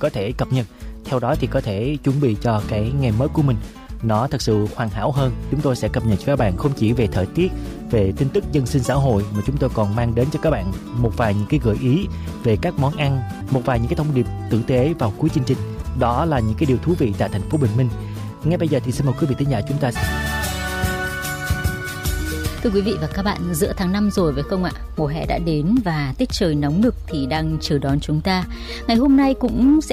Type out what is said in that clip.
có thể cập nhật. Theo đó thì có thể chuẩn bị cho cái ngày mới của mình nó thật sự hoàn hảo hơn. Chúng tôi sẽ cập nhật cho các bạn không chỉ về thời tiết, về tin tức dân sinh xã hội, mà chúng tôi còn mang đến cho các bạn một vài những cái gợi ý về các món ăn, một vài những cái thông điệp tử tế vào cuối chương trình. Đó là những cái điều thú vị tại thành phố Bình Minh. Ngay bây giờ thì xin mời quý vị thính giả chúng ta. Thưa quý vị và các bạn, giữa tháng 5 rồi phải không ạ? Mùa hè đã đến và tiết trời nóng nực thì đang chờ đón chúng ta. Ngày hôm nay cũng sẽ